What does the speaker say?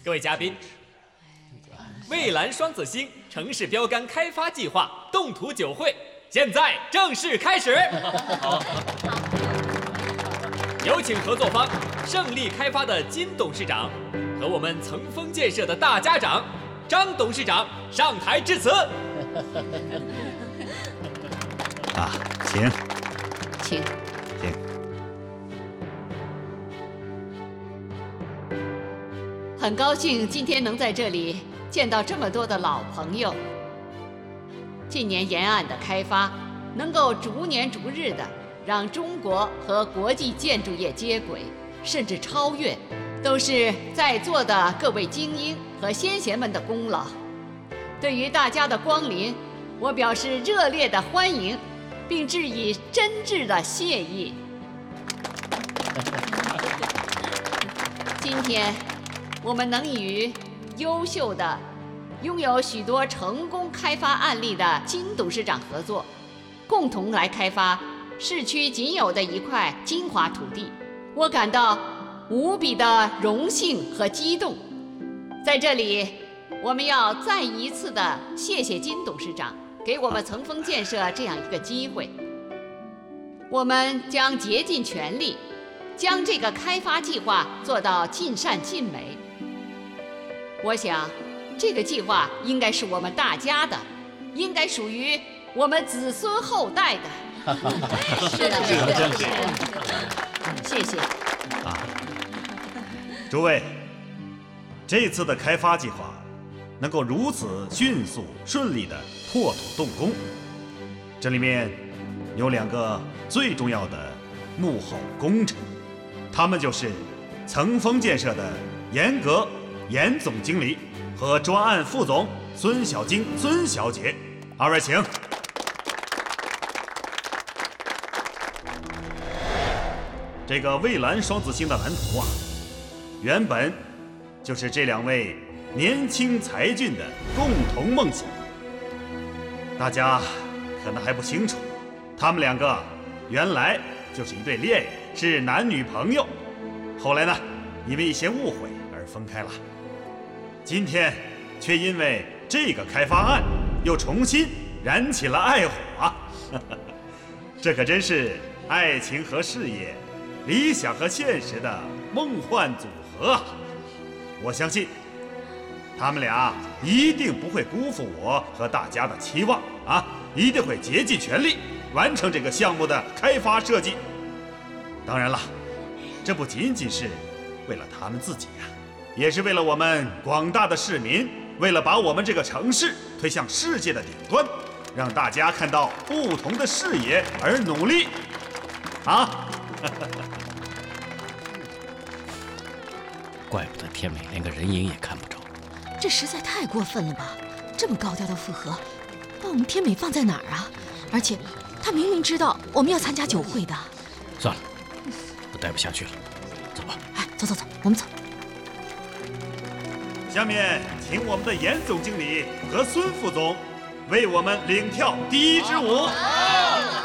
各位嘉宾，蔚蓝双子星城市标杆开发计划动土酒会现在正式开始。好，有请合作方胜利开发的金董事长和我们层峰建设的大家长张董事长上台致辞。 啊，请， 请。很高兴今天能在这里见到这么多的老朋友。近年沿岸的开发能够逐年逐日的让中国和国际建筑业接轨，甚至超越，都是在座的各位精英和先贤们的功劳。对于大家的光临，我表示热烈的欢迎，并致以真挚的谢意。今天我们能与优秀的、拥有许多成功开发案例的金董事长合作，共同来开发市区仅有的一块精华土地，我感到无比的荣幸和激动。在这里，我们要再一次的谢谢金董事长给我们层峰建设这样一个机会。我们将竭尽全力，将这个开发计划做到尽善尽美。我想，这个计划应该是我们大家的，应该属于我们子孙后代的。是的，是的，谢谢。 诸位，这次的开发计划能够如此迅速顺利地破土动工，这里面有2个最重要的幕后功臣，他们就是层峰建设的严格严总经理和专案副总孙小晶孙小姐。2位请。这个蔚蓝双子星的蓝图啊，原本就是这2位年轻才俊的共同梦想。大家可能还不清楚，他们2个原来就是一对恋人，是男女朋友。后来呢，因为一些误会而分开了。今天却因为这个开发案，又重新燃起了爱火啊！这可真是爱情和事业、理想和现实的梦幻组合啊！我相信他们俩一定不会辜负我和大家的期望啊！一定会竭尽全力完成这个项目的开发设计。当然了，这不仅仅是为了他们自己呀，也是为了我们广大的市民，为了把我们这个城市推向世界的顶端，让大家看到不同的视野而努力啊！ 怪不得天美连个人影也看不着， 这实在太过分了吧！这么高调的复合，把我们天美放在哪儿啊？而且他明明知道我们要参加酒会的。 算了，我待不下去了，走吧。 哎，走，我们走。 下面请我们的严总经理和孙副总为我们领跳第一支舞。